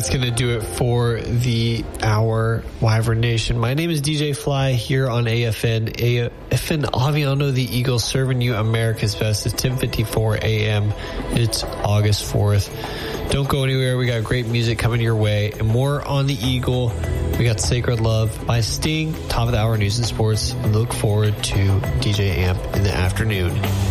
that's going to do it for the hour, Wyvern Nation. My name is DJ Fly here on AFN. AFN Aviano, the Eagle, serving you America's best. It's 10:54 a.m. It's August 4th. Don't go anywhere. We got great music coming your way. And more on the Eagle. We got Sacred Love by Sting, top of the hour news and sports. And look forward to DJ Amp in the afternoon.